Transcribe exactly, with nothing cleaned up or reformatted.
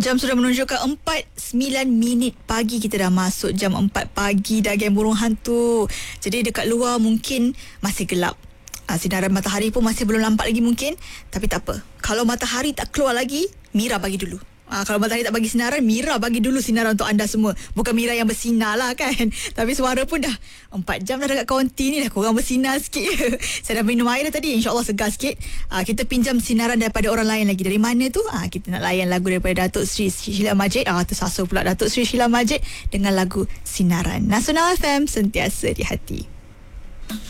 Jam sudah menunjukkan empat sembilan minit pagi. Kita dah masuk jam empat pagi dah, geng burung hantu. Jadi dekat luar mungkin masih gelap. Uh, sinaran matahari pun masih belum nampak lagi mungkin. Tapi tak apa. Kalau matahari tak keluar lagi, Mira bagi dulu. Uh, kalau matahari tak bagi sinaran, Mira bagi dulu sinaran untuk anda semua. Bukan Mira yang bersinar lah kan. Tapi suara pun dah empat jam dah dekat konti ni, dah korang bersinar sikit. Saya dah minum air dah tadi, InsyaAllah segar sikit. uh, Kita pinjam sinaran daripada orang lain lagi. Dari mana tu? Uh, kita nak layan lagu daripada Datuk Seri Sheila Majid. uh, Tersasul pula Datuk Seri Sheila Majid dengan lagu Sinaran. Nasional F M, sentiasa di hati.